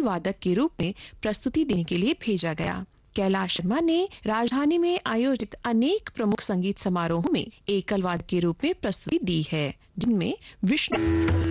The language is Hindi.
एकल वादक के रूप में प्रस्तुति देने के लिए भेजा गया। कैलाश शर्मा ने राजधानी में आयोजित अनेक प्रमुख संगीत समारोहों में एकल वादक के रूप में प्रस्तुति दी है, जिनमें विष्णु